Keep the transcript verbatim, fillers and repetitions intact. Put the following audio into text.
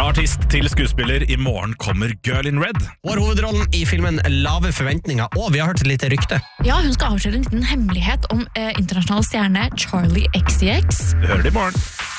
Fra artist til skuespiller, i morgen kommer Girl in Red. Vår hovedrollen i filmen Lave forventninger, og vi har hørt et lite rykte. Ja, hun skal avsløre en liten hemmelighet om eh, internasjonal stjerne Charlie X C X. Du hører det i morgen.